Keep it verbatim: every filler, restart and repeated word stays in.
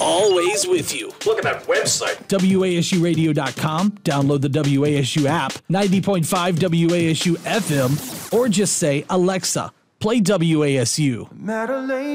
always with you. Look at that website. W A S U radio dot com. Download the W A S U app, ninety point five W A S U F M, or just say, Alexa, play W A S U.